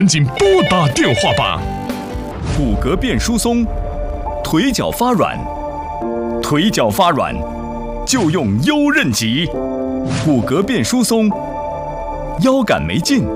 赶紧拨打电话吧。 骨骼变疏松，腿脚发软，腿脚发软就用优韧脊。骨骼变疏松，腰杆没劲，